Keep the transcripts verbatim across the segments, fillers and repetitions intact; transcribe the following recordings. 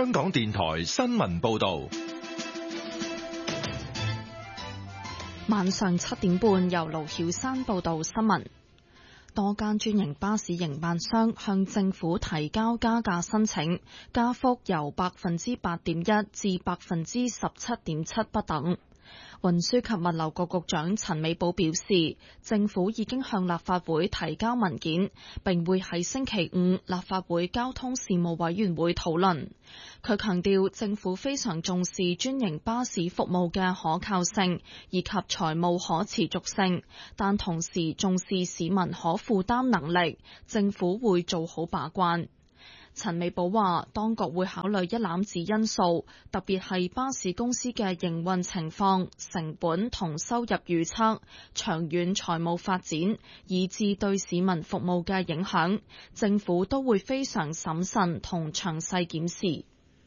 香港電台新聞報道。 晚上七點半，由盧曉山報道新聞。多間專營巴士營辦商向政府提交加價申請，加幅由百分之八點一至百分之十七點七不等。運輸及物流局局長陳美寶表示，政府已經向立法會提交文件，並會喺星期五立法會交通事務委員會討論。佢強調，政府非常重視專營巴士服務嘅可靠性以及財務可持續性，但同時重視市民可負擔能力，政府會做好把關。陳美寶話，當局會考慮一攬子因素，特別係巴士公司嘅營運情況、成本同收入預測、長遠財務發展，以至對市民服務嘅影響，政府都會非常審慎同詳細檢視。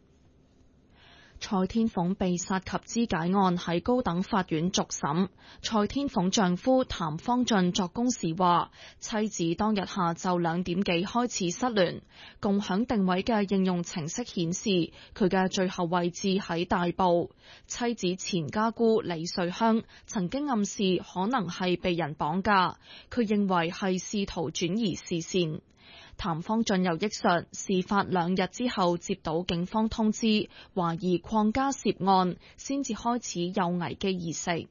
蔡天鳳被殺及肢解案喺高等法院續審，蔡天鳳丈夫譚方俊作供時話，妻子當日下晝兩點幾開始失聯，共享定位嘅應用程式顯示佢嘅最後位置喺大埔。妻子前家姑李瑞香曾經暗示可能係被人綁架，佢認為係試圖轉移視線。譚方俊又憶述，事發兩日之後接到警方通知，懷疑鄺家涉案，先至開始有危機意識。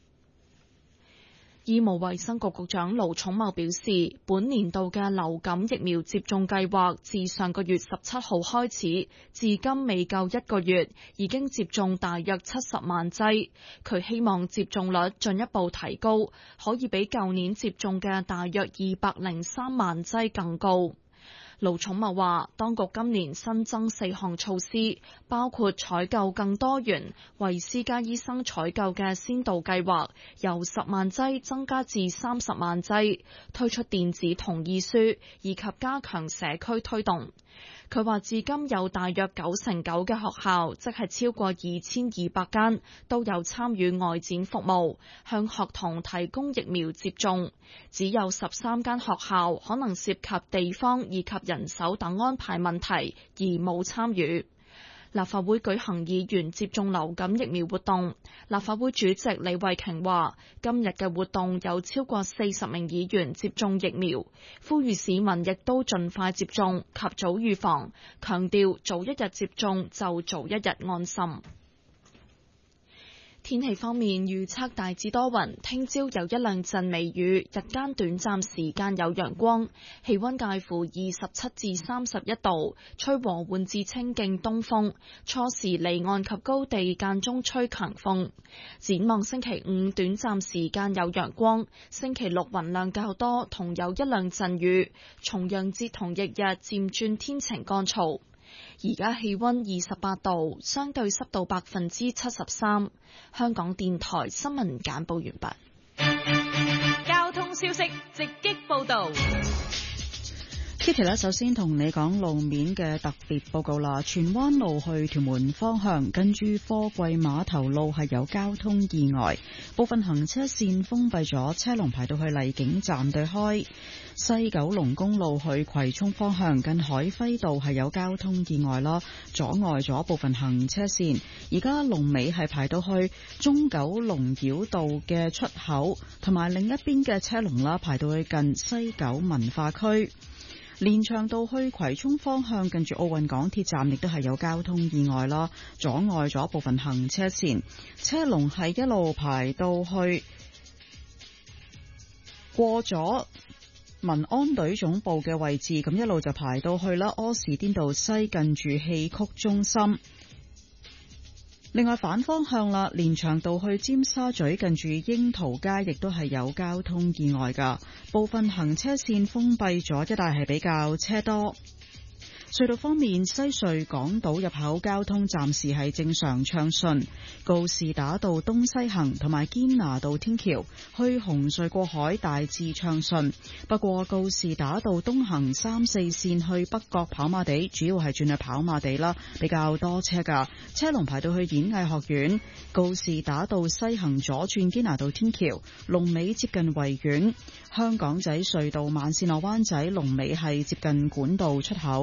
醫務衛生局局長盧寵茂表示，本年度嘅流感疫苗接種計劃自上個月十七號開始，至今未夠一個月，已經接種大約七十萬劑。佢希望接種率進一步提高，可以比舊年接種嘅大約二百零三萬劑更高。盧寵茂話，當局今年新增四項措施，包括採購更多元為私家醫生採購嘅先導計劃，由十萬劑增加至三十萬劑，推出電子同意書，以及加強社區推動。佢話至今有大約九成九嘅學校，即係超過二千二百間，都有參與外展服務，向學童提供疫苗接種。只有十三間學校可能涉及地方以及人手等安排問題，而冇參與。立法會舉行議員接種流感疫苗活動，立法會主席李慧瓊話，今日嘅活動有超過四十名議員接種疫苗，呼籲市民亦都盡快接種，及早預防，強調早一日接種就早一日安心。天氣方面，預測大致多雲，聽朝有一兩陣微雨，日間短暫時間有陽光，氣溫介乎二十七至三十一度，吹和緩至清勁東風，初時離岸及高地間中吹強風。展望星期五短暫時間有陽光，星期六雲量較多，同有一兩陣雨，重陽節同翌日漸轉天晴乾燥。而家氣溫二十八度，相對濕度百分之七十三。香港電台新聞簡報完畢。 交通消息直擊報道。 Kitty 咧，首先同你講路面嘅特別報告啦。荃灣路去屯門方向，近住貨櫃碼頭路係有交通意外，部分行車線封閉咗，車龍排到去荔景站對開。西九龍公路去葵涌方向，近海輝道係有交通意外啦，阻礙咗部分行車線。而家龍尾係排到去中九龍繞道嘅出口，同埋另一邊嘅車龍啦，排到去近西九文化區。連翔道去葵涌方向，近住奧運港鐵站亦都係有交通意外啦，阻礙咗部分行車線，車龍係一路排到去過咗民安隊總部嘅位置，咁一路就排到去啦柯士甸道西，近住戲曲中心。另外反方向啦，連翔道去尖沙咀近住櫻桃街亦都係有交通意外噶，部分行車線封閉咗，一帶係比較車多。隧道方面，西隧港島入口交通暫時係正常暢順，告士打道東西行同埋堅拿道天橋去紅隧過海大致暢順，不過告士打道東行三四線去北角跑馬地，主要係轉去跑馬地啦，比較多車噶，車龍排到去演藝學院。告士打道西行左轉堅拿道天橋，龍尾接近維園。香港仔隧道慢線落灣仔，龍尾係接近管道出口。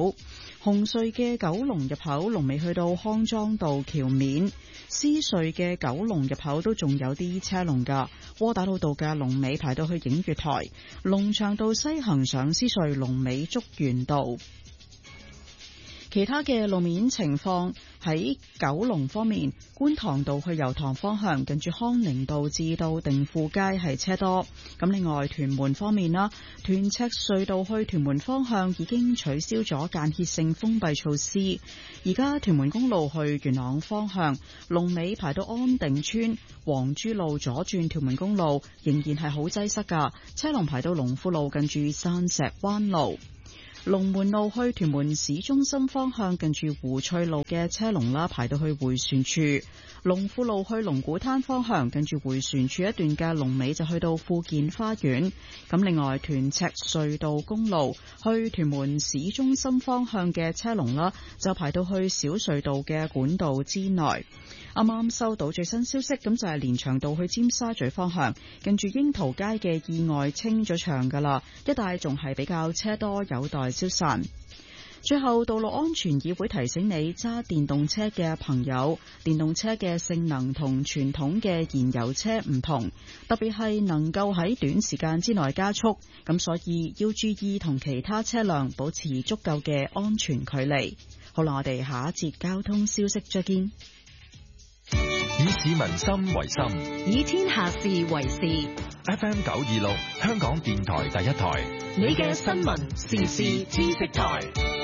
紅隧嘅九龍入口龍尾去到康莊道橋面，獅隧嘅九龍入口都仲有啲車龍噶。窩打老道嘅龍尾排到去映月台，龍翔道西行上獅隧龍尾竹園道。其他嘅路面情況喺九龍方面，觀塘道去油塘方向近住康寧道至到定富街係車多。咁另外屯門方面啦，屯赤隧道去屯門方向已經取消咗間歇性封閉措施。而家屯門公路去元朗方向，龍尾排到安定村，黃珠路左轉屯門公路仍然係好擠塞噶，車龍排到龍富路近住山石灣路。龍門路去屯門市中心方向，近住湖翠路嘅車龍啦，排到去迴旋處；龍富路去龍鼓灘方向，近住迴旋處一段嘅龍尾就去到富健花園。咁另外，屯赤隧道公路去屯門市中心方向嘅車龍啦，就排到去小隧道嘅管道之內。啱啱收到最新消息，咁就係連翔道去尖沙咀方向，近住櫻桃街嘅意外清咗場噶啦，一帶仲係比較車多，有待消散。最後，道路安全議會提醒你揸電動車嘅朋友，電動車嘅性能同傳統嘅燃油車唔同，特別係能夠喺短時間之內加速，咁所以要注意同其他車輛保持足夠嘅安全距離。好啦，我哋下一節交通消息再見。 以市民心為心， 以天下事為事。 F M 九二六，香港電台第一台， 你嘅新聞時事知識台。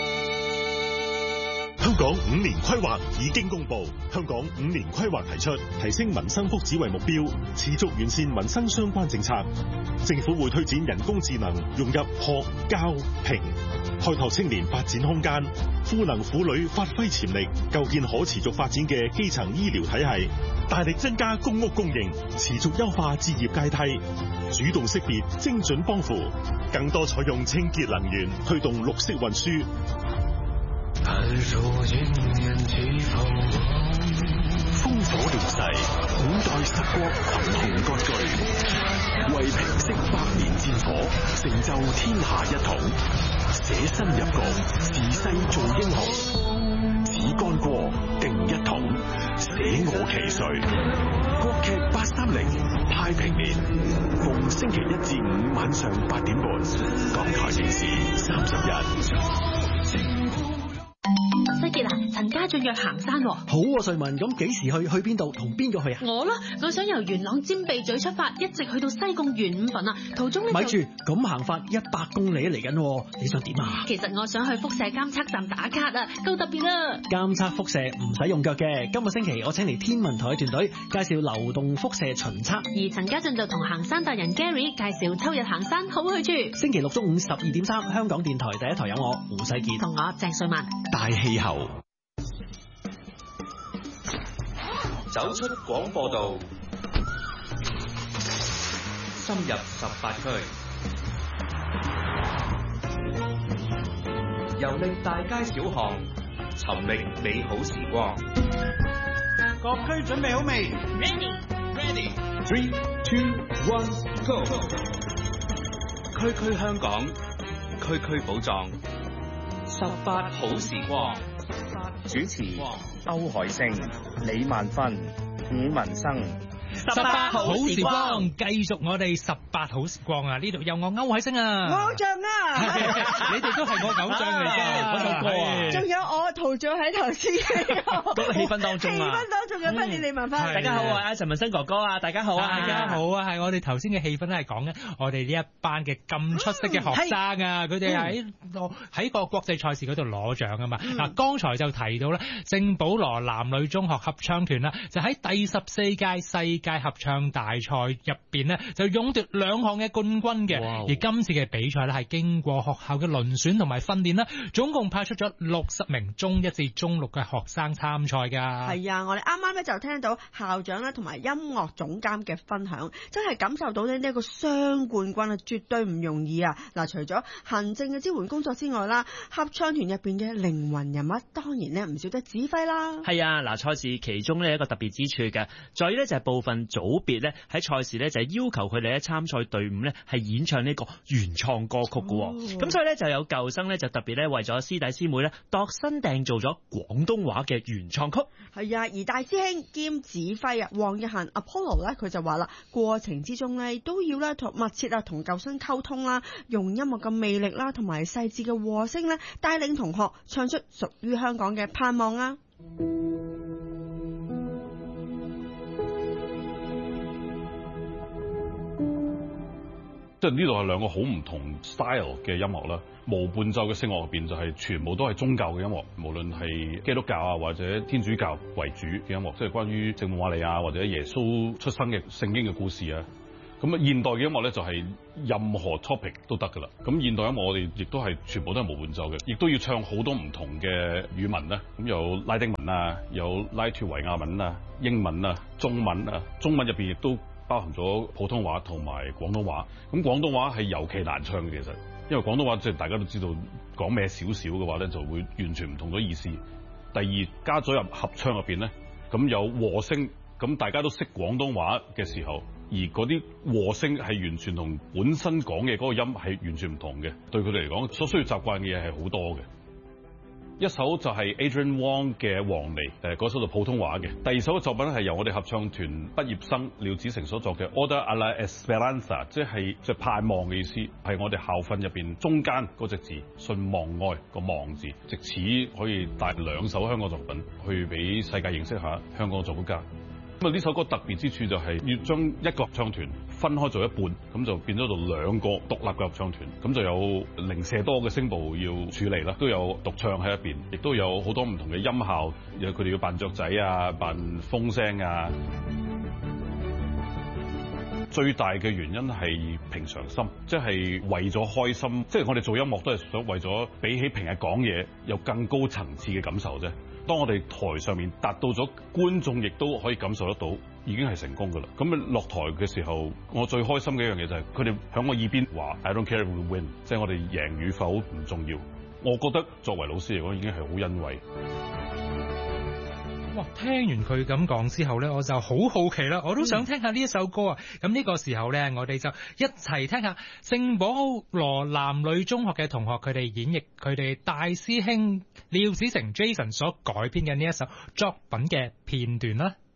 香港五年規劃已經公布，香港五年規劃提出提升民生福祉為目標，持續完善民生相關政策。政府會推展人工智能融入學、教、評，開拓青年發展空間，賦能婦女發揮潛力，構建可持續發展嘅基層醫療體系，大力增加公屋供應，持續優化置業階梯，主動識別精準幫扶，更多採用清潔能源，推動綠色運輸。烽火亂世，五代十國群雄割據，為平息百年戰火，成就天下一統，捨身入局，時勢做英雄，只干過定一統，捨我其誰。國劇八三零太平年，逢星期一至五晚上八點半，港台電視三十一。 西傑啊，陳家俊約行山喎。 好啊，瑞文，咁幾時去？去邊度？同邊個去啊？ 我咯，我想由元朗尖鼻咀出發，一直去到西貢元五墳啊。途中呢， 咪住，咁行法一百公里嚟緊，你想點啊？ 其實我想去輻射監測站打卡啊，夠特別啊！ 監測輻射唔使用腳嘅。今個星期我請嚟天文台嘅團隊介紹流動輻射巡測， 而陳家俊就同行山達人 Gary 介紹秋日行山好去處。 星期六中午十二點三，香港電台第一台有我胡世傑同我鄭瑞文。 大氣候。 走出廣播道，深入十八區，遊歷大街小巷，尋覓美好時光。 各區準備好未 ？Ready, ready. Three, two, one, go. 區區香港，區區寶藏，十八好時光。 主持歐海星、李萬芬、伍文生。 十八好時光，繼續我哋十八好時光啊！呢度有我歐海星啊， 偶像啊， 你哋都係我偶像嚟嘅，嗰首歌啊， 仲有我陶咗喺頭先嗰個氣氛當中啊， 氣氛當中嘅分別，李萬芬。 大家好啊，陳文生哥哥啊，大家好啊， 大家好啊，係我哋頭先嘅氣氛咧係講緊我哋呢一班嘅咁出色嘅學生啊，佢哋喺喺個國際賽事嗰度攞獎啊嘛。嗱，剛才就提到咧，聖保羅男女中學合唱團啦，就喺第十四屆世界合唱大賽入邊呢，就勇奪兩項嘅冠軍嘅。而今次嘅比賽呢，係經過學校嘅遴選同埋訓練啦，總共派出咗六十名中一至中六嘅學生參賽噶。 係啊，我哋啱啱咧就聽到校長咧同埋音樂總監嘅分享，真係感受到咧呢一個雙冠軍啊，絕對唔容易啊！嗱，除咗行政嘅支援工作之外啦，合唱團入邊嘅靈魂人物當然咧唔少得指揮啦。 係啊，嗱，賽事其中呢一個特別之處嘅，在於咧就係部分組別咧喺賽事咧就係要求佢哋咧參賽隊伍咧係演唱呢個原創歌曲嘅，咁、哦、所以咧就有舊生咧就特別咧為咗師弟師妹咧度身訂做咗廣東話嘅原創曲。 係啊，而大師兄兼指揮啊黃日嫻 Apollo 咧佢就話啦，過程之中咧都要咧同密切啊同舊生溝通啦，用音樂嘅魅力啦同埋細緻嘅和聲咧帶領同學唱出屬於香港嘅盼望啊！ 即係呢度係兩個好唔同 style 嘅音樂啦，無伴奏嘅聲樂入邊就係全部都係宗教嘅音樂，無論係基督教啊或者天主教為主嘅音樂，即係關於聖母瑪利亞或者耶穌出生嘅聖經嘅故事啊。咁啊，現代嘅音樂咧就係任何 topic 都得㗎啦。咁現代音樂我哋亦都係全部都係無伴奏嘅，亦都要唱好多唔同嘅語文啦。咁有拉丁文啊，有拉脫維亞文啊、英文啊、中文啊，中文入邊亦都包含咗普通話同埋廣東話。咁廣東話係尤其難唱嘅，其實，因為廣東話即係大家都知道講咩少少嘅話咧，就會完全唔同咗意思。第二，加咗入合唱入邊咧，咁有和聲，咁大家都識廣東話嘅時候，而嗰啲和聲係完全同本身講嘅嗰個音係完全唔同嘅，對佢哋嚟講所需要習慣嘅嘢係好多嘅。一首就係 Adrian Wong 嘅《黃鸝》，誒嗰首就普通話嘅。第二首嘅作品係由我哋合唱團畢業生廖子成所作嘅《Oda a la Esperanza》，即係即係盼望嘅意思，係我哋校訓入邊中間嗰隻字，信望愛個望字，藉此可以帶兩首香港作品去俾世界認識下香港嘅作曲家。咁啊！呢首歌特別之處就係要將一個合唱團分開做一半，咁就變咗做兩個獨立嘅合唱團，咁就有零舍多嘅聲部要處理啦，都有獨唱喺入邊，亦都有好多唔同嘅音效，有佢哋要扮雀仔啊、扮風聲啊。最大嘅原因係平常心，即係為咗開心，即係我哋做音樂都係想為咗比起平日講嘢有更高層次嘅感受啫。當我哋台上面達到咗，觀眾亦都可以感受得到，已經係成功㗎啦。咁啊落台嘅時候，我最開心嘅一樣嘢就係佢哋響我耳邊話 I don't care if we win， 即係我哋贏與否唔重要。我覺得作為老師嚟講已經係好欣慰。 哇！聽完佢咁講之後呢，我就好好奇啦，我都想聽下呢一首歌啊！咁呢個時候呢，我哋就一齊聽下聖保羅男女中學嘅同學佢哋演繹佢哋大師兄廖子成 Jason 所改編嘅呢一首作品嘅片段啦。